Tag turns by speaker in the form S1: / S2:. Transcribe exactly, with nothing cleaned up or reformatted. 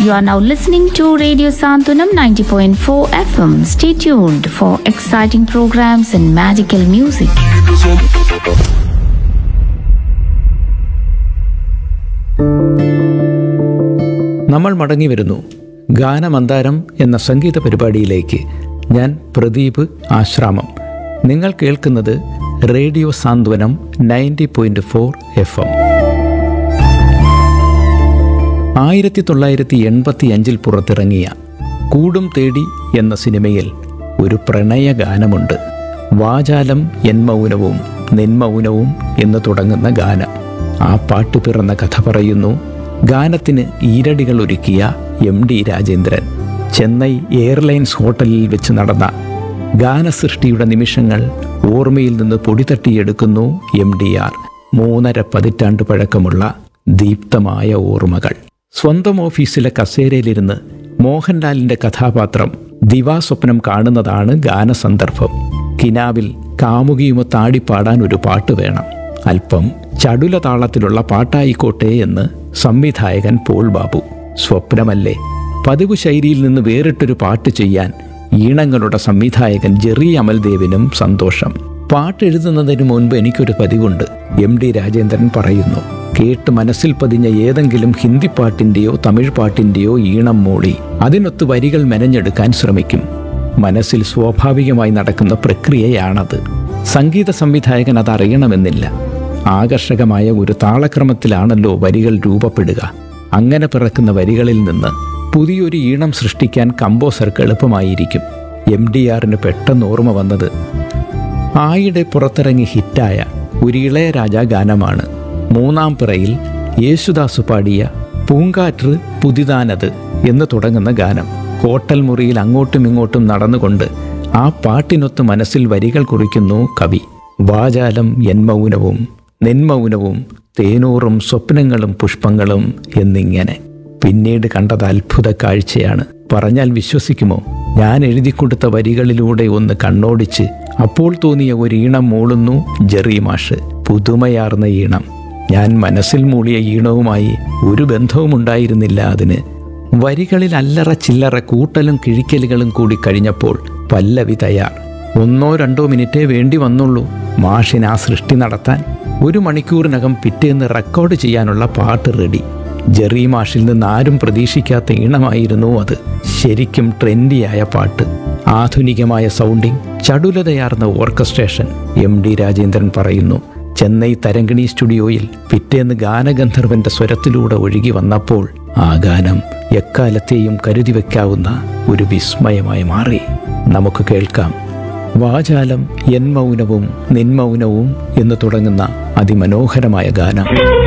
S1: You are now listening to Radio Santunam ninety point four F M. Stay tuned for exciting programs and magical music.
S2: നമ്മൾ മടങ്ങി വരുന്നു ഗാനമന്ദാരം എന്ന സംഗീത പരിപാടിയിലേക്ക്. ഞാൻ പ്രദീപ് ആശ്രാമം. നിങ്ങൾ കേൾക്കുന്നത് റേഡിയോ സാന്ത്വനം ninety point four F M. ആയിരത്തി തൊള്ളായിരത്തി എൺപത്തി അഞ്ചിൽ പുറത്തിറങ്ങിയ കൂടും തേടി എന്ന സിനിമയിൽ ഒരു പ്രണയ ഗാനമുണ്ട്. വാചാലം എൻ മൗനവും നിന്മൗനവും എന്ന് തുടങ്ങുന്ന ഗാനം. ആ പാട്ട് പിറന്ന കഥ പറയുന്നു ഗാനത്തിന് ഈരടികൾ ഒരുക്കിയ M D Rajendran. Chennai airlines ഹോട്ടലിൽ വെച്ച് നടന്ന ഗാനസൃഷ്ടിയുടെ നിമിഷങ്ങൾ ഓർമ്മയിൽ നിന്ന് പൊടിതട്ടിയെടുക്കുന്നു എം ഡി ആർ. മൂന്നര പതിറ്റാണ്ട് പഴക്കമുള്ള ദീപ്തമായ ഓർമ്മകൾ. സ്വന്തം ഓഫീസിലെ കസേരയിലിരുന്ന് മോഹൻലാലിൻ്റെ കഥാപാത്രം ദിവാസ്വപ്നം കാണുന്നതാണ് ഗാനസന്ദർഭം. കിനാവിൽ കാമുകിയുമൊത്ത് ആടിപ്പാടാൻ ഒരു പാട്ട് വേണം. അല്പം ചടുല താളത്തിലുള്ള പാട്ടായിക്കോട്ടെ എന്ന് സംവിധായകൻ പോൾ ബാബു. സ്വപ്നമല്ലേ? പതിവ് ശൈലിയിൽ നിന്ന് വേറിട്ടൊരു പാട്ട് ചെയ്യാൻ ഈണങ്ങളുടെ സംവിധായകൻ ജെറി അമൽദേവിനും സന്തോഷം. പാട്ടെഴുതുന്നതിന് മുൻപ് എനിക്കൊരു പതിവുണ്ട്, എം ഡി രാജേന്ദ്രൻ പറയുന്നു. കേട്ട് മനസ്സിൽ പതിഞ്ഞ ഏതെങ്കിലും ഹിന്ദി പാട്ടിൻ്റെയോ തമിഴ് പാട്ടിൻ്റെയോ ഈണം മൂളി അതിനൊത്ത് വരികൾ മെനഞ്ഞെടുക്കാൻ ശ്രമിക്കും. മനസ്സിൽ സ്വാഭാവികമായി നടക്കുന്ന പ്രക്രിയയാണത്. സംഗീത സംവിധായകൻ അതറിയണമെന്നില്ല. ആകർഷകമായ ഒരു താളക്രമത്തിലാണല്ലോ വരികൾ രൂപപ്പെടുക. അങ്ങനെ പിറക്കുന്ന വരികളിൽ നിന്ന് പുതിയൊരു ഈണം സൃഷ്ടിക്കാൻ കമ്പോസർക്ക് എളുപ്പമായിരിക്കും. എം ഡി ആറിന് പെട്ടെന്ന് ഓർമ്മ വന്നത് ആയിടെ പുറത്തിറങ്ങി ഹിറ്റായ ഒരു ഇളയരാജ ഗാനമാണ്. മൂന്നാം പിറയിൽ യേശുദാസ് പാടിയ പൂങ്കാറ്റ് പുതിതാനത് എന്ന് തുടങ്ങുന്ന ഗാനം. കോട്ടൽ മുറിയിൽ അങ്ങോട്ടും ഇങ്ങോട്ടും നടന്നുകൊണ്ട് ആ പാട്ടിനൊത്ത് മനസ്സിൽ വരികൾ കുറിക്കുന്നു കവി. വാചാലം എൻ മൗനവും നിന്മൗനവും തേനൂറും സ്വപ്നങ്ങളും പുഷ്പങ്ങളും എന്നിങ്ങനെ. പിന്നീട് കണ്ടത് അത്ഭുത കാഴ്ചയാണ്. പറഞ്ഞാൽ വിശ്വസിക്കുമോ? ഞാൻ എഴുതിക്കൊടുത്ത വരികളിലൂടെ ഒന്ന് കണ്ണോടിച്ച് അപ്പോൾ തോന്നിയ ഒരു ഈണം മൂളുന്നു ജെറി മാഷ്. പുതുമയാർന്ന ഈണം. ഞാൻ മനസ്സിൽ മൂളിയ ഈണവുമായി ഒരു ബന്ധവും ഉണ്ടായിരുന്നില്ല അതിന്. വരികളിൽ അല്ലറ ചില്ലറ കൂട്ടലും കിഴിക്കലുകളും കൂടി കഴിഞ്ഞപ്പോൾ പല്ലവി തയ്യാർ. ഒന്നോ രണ്ടോ മിനിറ്റേ വേണ്ടി വന്നുള്ളൂ മാഷിന് ആ സൃഷ്ടി നടത്താൻ. ഒരു മണിക്കൂറിനകം പിറ്റേന്ന് റെക്കോർഡ് ചെയ്യാനുള്ള പാട്ട് റെഡി. ജെറി മാഷിൽ നിന്ന് ആരും പ്രതീക്ഷിക്കാത്ത ഈണമായിരുന്നു അത്. ശരിക്കും ട്രെൻഡിയായ പാട്ട്. ആധുനികമായ sounding, ചടുലതയാർന്ന orchestration. M D Rajendran പറയുന്നു, ചെന്നൈ തരങ്കിണി സ്റ്റുഡിയോയിൽ പിറ്റേന്ന് ഗാനഗന്ധർവന്റെ സ്വരത്തിലൂടെ ഒഴുകി വന്നപ്പോൾ ആ ഗാനം എക്കാലത്തെയും കരുതി വയ്ക്കാവുന്ന ഒരു വിസ്മയമായി മാറി. നമുക്ക് കേൾക്കാം വാചാലം എൻ മൗനവും നിന്മൗനവും എന്ന് തുടങ്ങുന്ന അതിമനോഹരമായ ഗാനം.